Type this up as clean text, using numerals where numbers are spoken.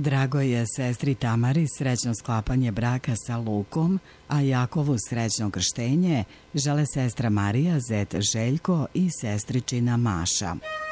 Drago je sestri Tamari srećno sklapanje braka sa Lukom, a Jakovu srećno krštenje žele sestra Marija, zet Željko i sestričina Maša.